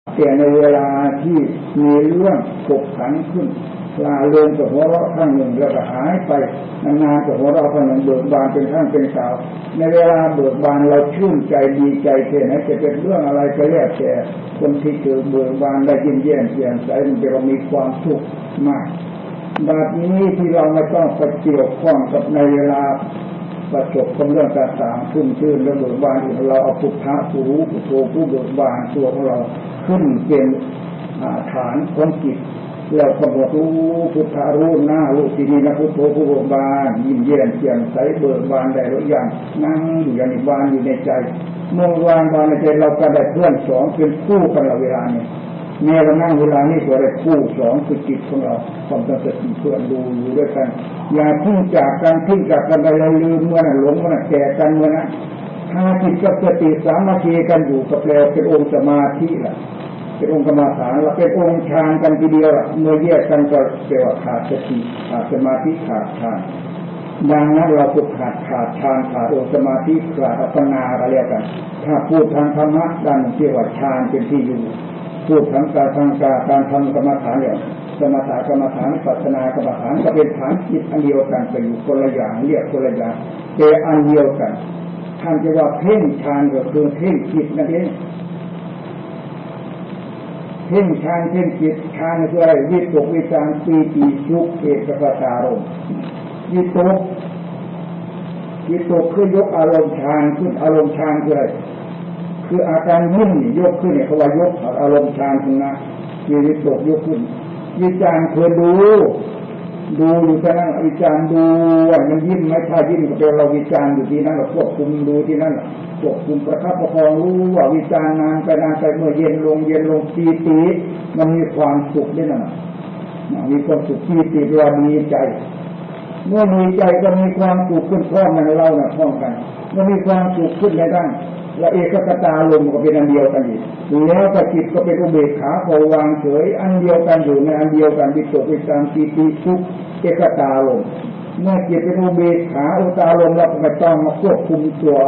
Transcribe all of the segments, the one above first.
แต่ในเวลาที่มีเรื่องขบขันขึ้นลาเริงกับหัวเราะข้างหนึ่งแล้วก็หายไปนานๆกับหัวเราะข้างหนึ่งเบิกบานเป็นข้างเป็นสาวในเวลาเบิกบานเราชื่นใจดีใจแค่ไหนจะเป็นเรื่องอะไรก็แล้วแต่คนที่เจอเบิกบานได้ยิ้มแย้มแจ่มใสมันจะมีความสุขมากแบบนี้ที่เราไม่ต้องไปเกี่ยวข้องกับในเวลาประสบกับเรื่องต่างๆขึ้นชื่นและเบิกบานเราเอาพุทธะผู้รู้ผู้โธผู้เบิกบานตัวของเราขึ้นเป็นฐานของจิตเรากำหนดรู้พุทธะรู้หน้ารู้ที่นี่นะพุทโธผู้เบิกบานยิ้มแย้มแจ่มใสเบิกบานได้หรือยังนั่งอยู่อย่างนี้บานอยู่ในใจเมื่อวานบานในใจเราก็ได้เพื่อนสองเป็นคู่กันเวลานี้แม้เรานั่งเวลานี้ก็ได้คู่สองคือจิตของเราความตั้งใจเพื่อนดูอยู่ด้วยกันอย่าทิ้งจากกันไปเลยลืมเมื่อนั้นหลงเมื่อนั้นแก่กันเมื่อนั้นถ้าจิตกับสติสามัคคีกันอยู่กับเราเป็นองค์สมาธิล่ะเป็นองค์กรรมฐานเราเป็นองค์ฌานกันทีเดียวล่ะเมื่อแยกกันก็เรียกว่าขาดสติขาดสมาธิขาดฌานดังนั้นเราฝึกขาดฌานขาดองค์สมาธิขาดอัปปนาอะไรกันถ้าพูดทางธรรมะดังที่ว่าฌานเป็นที่อยู่พูดทางการทำกรรมฐานเนี่ยสมถะกรรมฐานปัสนากรรมฐานก็เป็นฐานจิตอันเดียวกันไปอยู่คนละอย่างเรียกคนละอย่างแต่อันเดียวกันท่านจะว่าเพ่งฌานก็คือเพ่งจิตนั่นเองเพ่งฌานเพ่งจิตฌานคืออะไรวิตกวิจารปีติสุขเอกคตารมณ์วิตกคือยกอารมณ์ฌานขึ้นอารมณ์ฌานคืออะไรคืออาการยิ่งยกขึ้นเนี่ยเขาว่ายกอารมณ์ฌานขึ้นนะมีวิตกยกขึ้นวิจารคือดูอยู่แค่นั้นวิจารดูว่ามันยิ้มไหมถ้ายิ้มก็เป็นเราวิจารอยู่ที่นั่นเราควบคุมดูที่นั่นควบคุมประคับประคองรู้ว่าวิจารนานไปเมื่อเย็นลงปีติมันมีความสุขด้วยนะมีความสุขปีติเรามีใจเมื่อมีใจก็มีความสุขขึ้นพร้อมกันเราพร้อมกันเมื่อมีความสุขขึ้นในด้านและเอกคตาลมก็เป็นอันเดียวกันอีกแล้วก็จิตก็เป็นอุเบกขาพอวางเฉยอันเดียวกันอยู่ในอันเดียวกันวิตกวิจารปีติสุขเอกคตาลมเมื่อจิตเป็นอุเบกขาอุตาลมเราก็ไม่ต้องมาควบคุม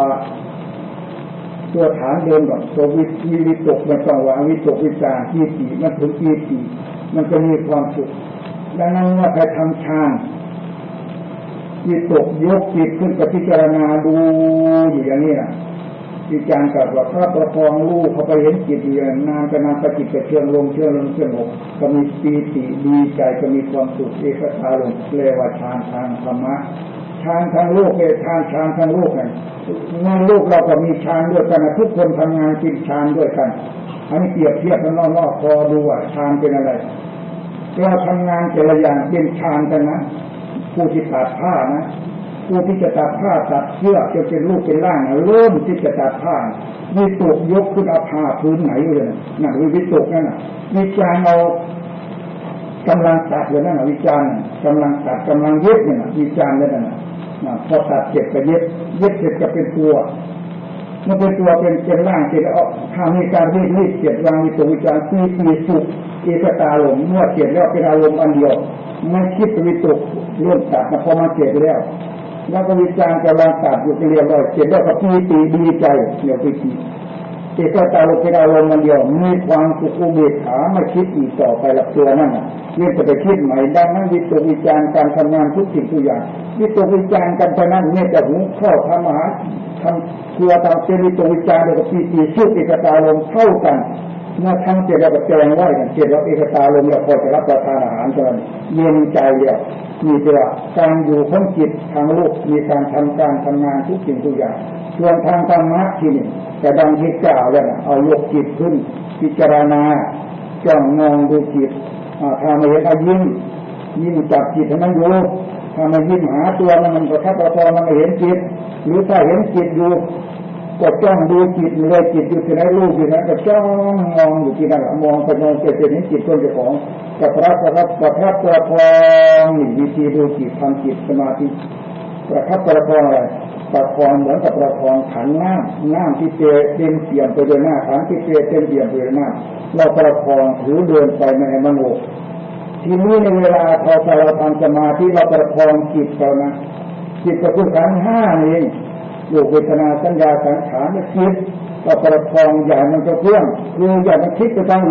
ตัวฐานเดิมก่อนตัววิตกไม่ต้องวางวิตกวิจารปีติมันถึงปีติมันจะมีความสุขดังนั้นว่าใครทำฌานวิตกยกจิตขึ้นกับพิจารณาดูอยู่อย่างนี้นะวิจารกับว่าพระประคองรู้เขาไปเห็นจิตอยู่นานไปจิตจะเชื่อลงก็มีปีติดีใจก็มีความสุขเอกคตาลมเรียกว่าฌานทางธรรมะฌานทางโลกเป็นฌานทางโลกไงในโลกเราก็มีฌานด้วยกันทุกคนทำงานกินฌานด้วยกันอันนี้เปรียบเทียบกันนอกพอดูว่าฌานเป็นอะไรเราทำงานแต่ละอย่างเป็นฌานกันนะผู้ที่ตัดผ้านะผู้ที่จะตัดผ้าตัดเสื้อจะเป็นรูปเป็นร่างเริ่มที่จะตัดผ้าวิตกยกขึ้นเอาผ้าพื้นไหนเลยนั่นวิตกนั่นน่ะวิจารเอากำลังตัดเลยนั่นน่ะวิจารกำลังตัดกำลังเย็บเนี่ยน่ะวิจารนั่นน่ะพอตัดเสร็จก็เย็บเสร็จก็เป็นตัวเมื่อเป็นตัวเป็นร่างเสร็จแล้วถ้ามีการรีดเสร็จวางวิตกวิจารปีติสุขเอกคตาลมเมื่อเสร็จแล้วเป็นอารมณ์อันเดียวไม่คิดวิตกเรื่องตัดพอมาเสร็จแล้วก็วิจารณ์กำลังตัดอยู่เรียบร้อยเสร็จแล้วก็ปีติดีใจเนี่ยปีติเอกคตาลมเป็นอารมณ์อันเดียวมีความสุขอุเบกขาไม่คิดอีกต่อไปละตัวนั่นน่ะเรื่องจะไปคิดใหม่ดังนั้นวิตกวิจารณ์การทำงานทุกสิ่งทุกอย่างวิตกวิจารณ์กันไปนั้นเนี่ยจะหุงข้าวทำอาหารทำครัวทำเป็นวิตกวิจารณ์กับปีติสุขเอกคตาลมเท่ากันเมื่อทำเสร็จแล้วก็แจงไว้กันเสร็จแล้วเอกคตาลมแล้วพอจะรับประทานอาหารกันเย็นใจแล้วมีแต่การอยู่ของจิตทางโลกมีการทำงานทุกสิ่งทุกอย่างส่วนทางธรรมะที่นี่แต่ดังที่กล่าวแล้วเอายกจิตขึ้นพิจารณาจ้องมองดูจิตถ้าไม่เห็นยิ้มจับจิตให้มันอยู่ถ้าไม่ยิ้มหาตัวมันก็ทับประคองมันไม่เห็นจิตหรือถ้าเห็นจิตอยู่ก็จ้องดูจิตเลยจิตอยู่ที่ไหนรู้อยู่นั้นก็จ้องมองอยู่ที่นั่นมองไปเห็นจิตตัวเจ้าของประทับประคองนี่วิธีดูจิตทำจิตสมาธิประทับประคองอะไรประคองเหมือนกับประคองขันน้ำที่เต็มเปี่ยมไปด้วยน้ำขันที่เต็มเปี่ยมไปด้วยน้ำเราประคองถือเดินไปในมโนทีนี้ในเวลาพอเราทำสมาธิเราประคองจิตเรานะจิตก็คือขันธ์ห้านี่รูปเวทนาสัญญาสังขารจิตเราประคองอย่างมันก็เพื่อนคืออย่างมันคิดไปทาง